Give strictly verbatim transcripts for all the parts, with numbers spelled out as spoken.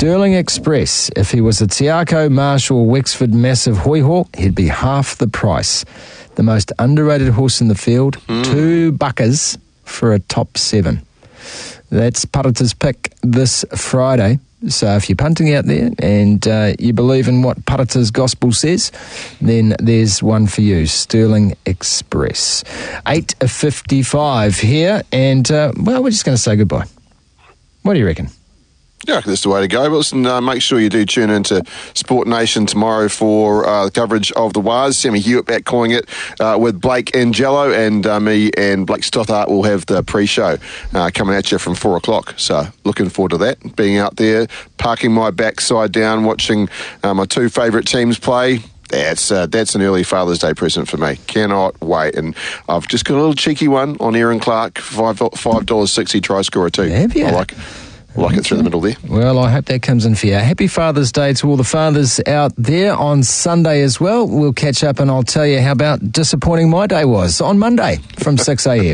Sterling Express. If he was a Tiako, Marshall, Wexford Massive Hoiho, he'd be half the price. The most underrated horse in the field, mm. two buckers for a top seven. That's Parata's pick this Friday. So if you're punting out there and uh, you believe in what Parata's gospel says, then there's one for you, Sterling Express. eight fifty-five here, and, uh, well, we're just going to say goodbye. What do you reckon? Yeah, that's the way to go. But listen, uh, make sure you do tune into Sport Nation tomorrow for uh, the coverage of the Waz. Sammy Hewitt back calling it uh, with Blake Angelo, and uh, me and Blake Stothart will have the pre-show uh, coming at you from four o'clock. So looking forward to that. Being out there, parking my backside down, watching uh, my two favourite teams play. That's uh, that's an early Father's Day present for me. Cannot wait. And I've just got a little cheeky one on Aaron Clark, five five dollars sixty try scorer too. Have you? I like it. Like it through the middle there. Well, I hope that comes in for you. Happy Father's Day to all the fathers out there on Sunday as well. We'll catch up and I'll tell you how about disappointing my day was on Monday from six a.m.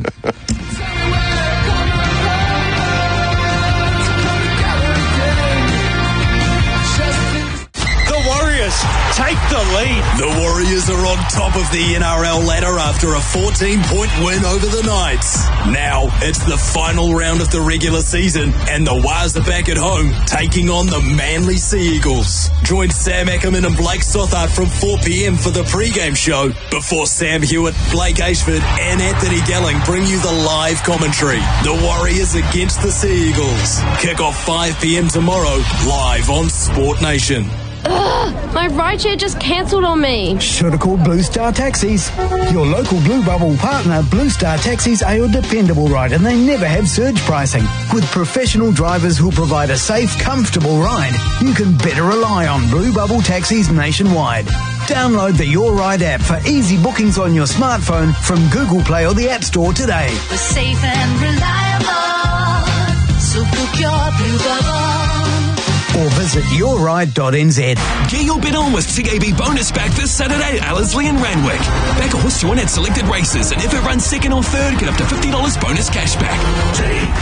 Take the lead. The Warriors are on top of the N R L ladder after a fourteen-point win over the Knights. Now it's the final round of the regular season, and the Waz are back at home, taking on the Manly Sea Eagles. Join Sam Ackerman and Blake Stothart from four p.m. for the pre-game show before Sam Hewitt, Blake Ashford and Anthony Gelling bring you the live commentary. The Warriors against the Sea Eagles. Kick off five p.m. tomorrow, live on Sport Nation. Ugh, my rideshare just cancelled on me. Should have called Blue Star Taxis. Your local Blue Bubble partner, Blue Star Taxis, are your dependable ride, and they never have surge pricing. With professional drivers who provide a safe, comfortable ride, you can better rely on Blue Bubble Taxis nationwide. Download the Your Ride app for easy bookings on your smartphone from Google Play or the App Store today. We're safe and reliable, so book your Blue Bubble. Or visit your ride dot n z. Get your bet on with T A B Bonus Back this Saturday at Ellerslie and Randwick. Back a horse to win at selected races, and if it runs second or third, get up to fifty dollars bonus cash back. T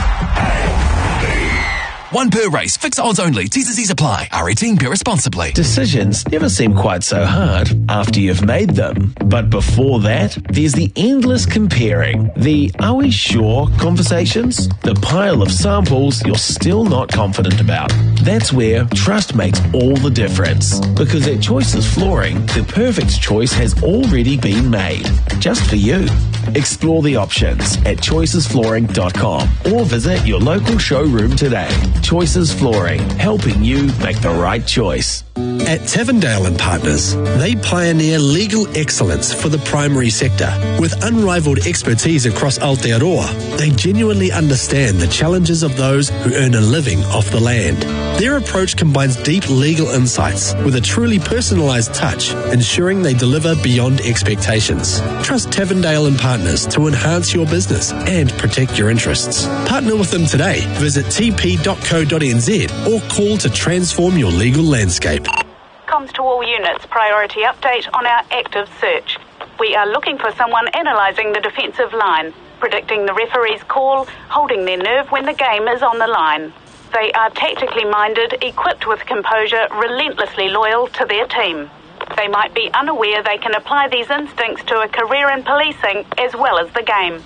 A B. One per race. Fixed odds only. T's and C's apply. R eighteen. Bear responsibly. Decisions never seem quite so hard after you've made them. But before that, there's the endless comparing. The are we sure conversations. The pile of samples you're still not confident about. That's where trust makes all the difference. Because at Choices Flooring, the perfect choice has already been made. Just for you. Explore the options at choices flooring dot com or visit your local showroom today. Choices Flooring, helping you make the right choice. At Tavendale and Partners, they pioneer legal excellence for the primary sector. With unrivaled expertise across Aotearoa, they genuinely understand the challenges of those who earn a living off the land. Their approach combines deep legal insights with a truly personalised touch, ensuring they deliver beyond expectations. Trust Tavendale and Partners to enhance your business and protect your interests. Partner with them today. Visit t p dot co dot n z or call to transform your legal landscape. Comms to all units, priority update on our active search. We are looking for someone analysing the defensive line, predicting the referee's call, holding their nerve when the game is on the line. They are tactically minded, equipped with composure, relentlessly loyal to their team. They might be unaware they can apply these instincts to a career in policing as well as the game.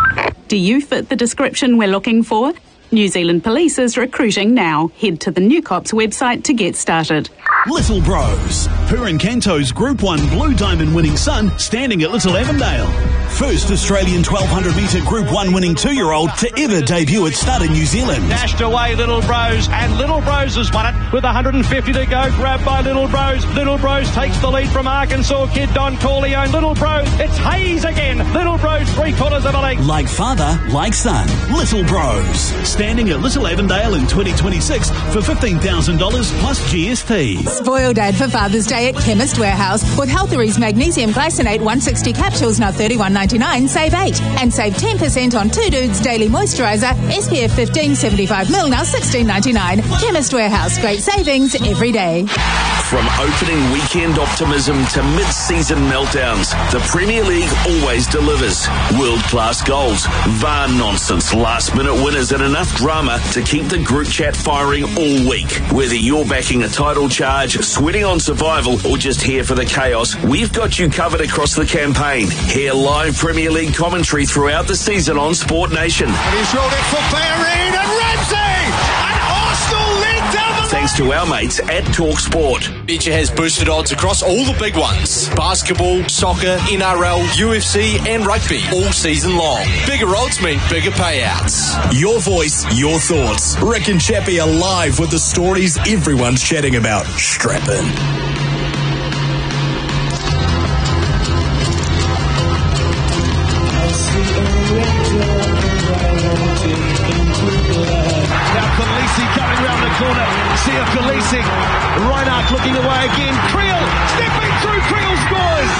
Do you fit the description we're looking for? New Zealand Police is recruiting now. Head to the New Cops website to get started. Little Bros. Purin Canto's Group one Blue Diamond winning son standing at Little Avondale. First Australian twelve hundred metre Group one winning two-year-old to ever debut at Stud in New Zealand. Dashed away Little Bros, and Little Bros has won it with one hundred fifty to go. Grabbed by Little Bros. Little Bros takes the lead from Arkansas kid Don Corleone. Little Bros, it's Hayes again. Little Bros, three quarters of a length. Like father, like son. Little Bros. Standing at Little Avondale in twenty twenty-six for fifteen thousand dollars plus G S T. Spoil Dad for Father's Day at Chemist Warehouse with Healthery's Magnesium Glycinate one sixty capsules now thirty-one dollars ninety-nine, save eight. And save ten percent on Two Dudes Daily Moisturiser, S P F fifteen, seventy-five milliliters, now sixteen ninety-nine. Chemist Warehouse, great savings every day. From opening weekend optimism to mid-season meltdowns, the Premier League always delivers. World-class goals, V A R nonsense, last-minute winners and enough drama to keep the group chat firing all week. Whether you're backing a title charge, sweating on survival or just here for the chaos, we've got you covered across the campaign. Hear live Premier League commentary throughout the season on Sport Nation. And he's rolled it for Bellerin and Ramsey! And Arsenal lead down the Thanks to our mates at Talk Sport. Betcha has boosted odds across all the big ones. Basketball, soccer, N R L, U F C and rugby all season long. Bigger odds mean bigger payouts. Your voice, your thoughts. Rick and Chappie are live with the stories everyone's chatting about. Strap in. Sia Khaleesi, Reinhardt looking away again. Creel stepping through. Creel scores.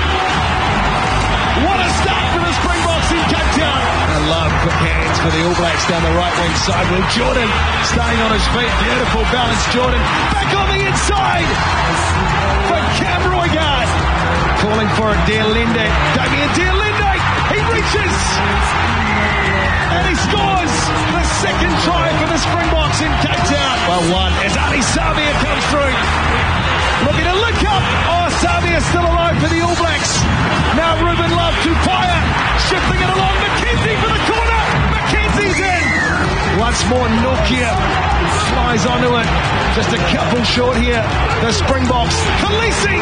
What a start for the Springboks in Cape Town. And love quick hands for the All Blacks down the right wing side. Will Jordan staying on his feet. Beautiful balance. Jordan back on the inside for Cam Roigard. Calling for it. De Allende. Damien De Allende. He reaches. And he scores the second try for the Springboks in Cape Town. Well won as Ali Savia comes through. Looking to look up. Oh, Savia still alive for the All Blacks. Now Ruben Love to fire. Shifting it along. McKenzie for the corner. McKenzie's in. Once more Nokia flies onto it. Just a couple short here. The Springboks. Khaleesi.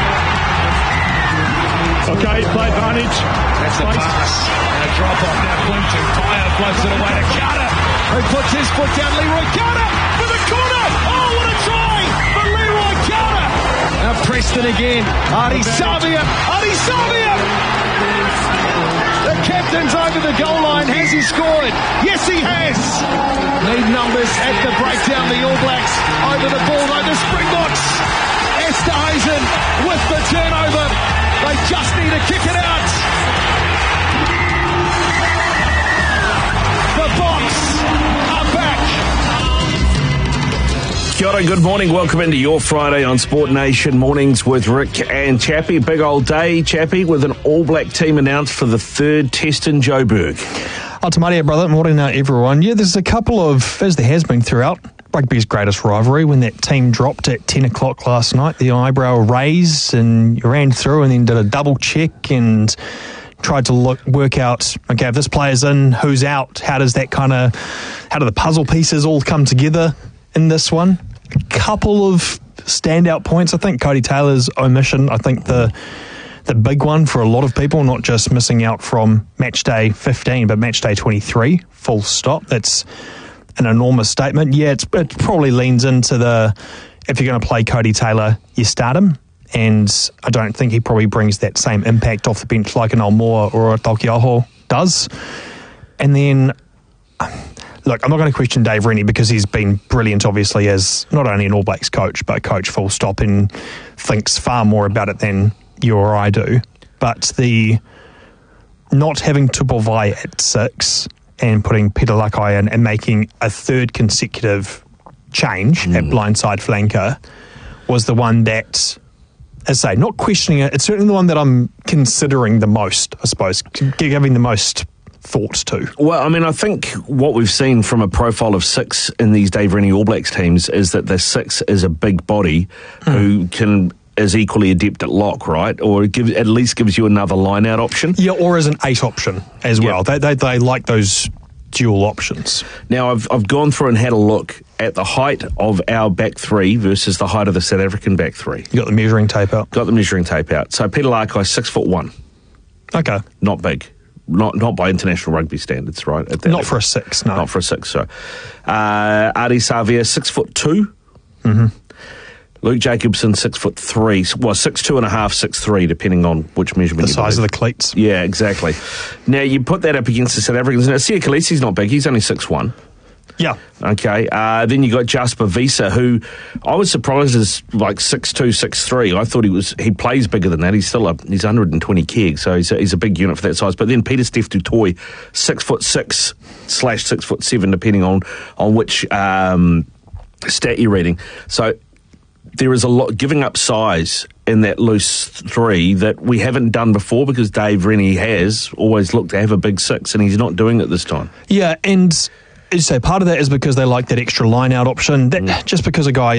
Okay, play advantage. That's the pass. And a drop off now. Quinton Paya floats it away to Carter, who puts his foot down. Leroy Carter for the corner. Oh, what a try for Leroy Carter. Now Preston again. Artie Savia. Artie Savia. The captain's over the goal line. Has he scored? Yes, he has. Lead numbers at the breakdown. The All Blacks over the ball. Though the Springboks. Esterhuizen with the turnover. They just need to kick it out. The Boks are back. Kia ora, good morning. Welcome into your Friday on Sport Nation Mornings with Rick and Chappie. Big old day, Chappie, with an All Black team announced for the third test in Joburg. Oh, Tamaria, brother. Morning, uh, everyone. Yeah, there's a couple of, as there has been throughout, rugby's greatest rivalry. When that team dropped at ten o'clock last night, the eyebrow raised and you ran through and then did a double check and tried to look, work out, okay, if this player's in, who's out? How does that kind of, how do the puzzle pieces all come together in this one? A couple of standout points. I think Cody Taylor's omission, I think the the big one for a lot of people, not just missing out from match day fifteen, but match day twenty-three, full stop. That's an enormous statement. Yeah, it's, it probably leans into the, if you're going to play Cody Taylor, you start him. And I don't think he probably brings that same impact off the bench like an Almoa or a Taukei'aho does. And then, look, I'm not going to question Dave Rennie because he's been brilliant, obviously, as not only an All Blacks coach, but a coach full stop, and thinks far more about it than you or I do. But the not having Tupavai at six and putting Peter Lakai in and making a third consecutive change mm. at blindside flanker was the one that, as I say, not questioning it, it's certainly the one that I'm considering the most, I suppose, giving the most thought to. Well, I mean, I think what we've seen from a profile of six in these Dave Rennie All Blacks teams is that the six is a big body mm. who can is equally adept at lock, right? Or it gives, at least gives you another line-out option. Yeah, or as an eight option as well. Yep. They, they they like those dual options. Now, I've I've gone through and had a look at the height of our back three versus the height of the South African back three. You got the measuring tape out? Got the measuring tape out. So Peter Lakai, six foot one. Okay. Not big. Not not by international rugby standards, right? At that not level. for a six, no. Not for a six, so. Uh, Ardie Savia, six foot two. Mm-hmm. Luke Jacobson, six foot three. Well, six two and a half, six three, depending on which measurement. The you size believe. of the cleats. Yeah, exactly. Now you put that up against the South Africans. Now, Sia Khaleesi's not big. He's only six one. Yeah. Okay. Uh, then you got Jasper Visa, who I was surprised is like six two, six three. I thought he was he plays bigger than that. He's still a he's one hundred twenty keg, so he's a, he's a big unit for that size. But then Peter Steph Dutoy, six foot six slash six foot seven, depending on on which um, stat you're reading. So there is a lot giving up size in that loose three that we haven't done before, because Dave Rennie has always looked to have a big six, and he's not doing it this time. Yeah, and as you say, part of that is because they like that extra line-out option. That, mm. Just because a guy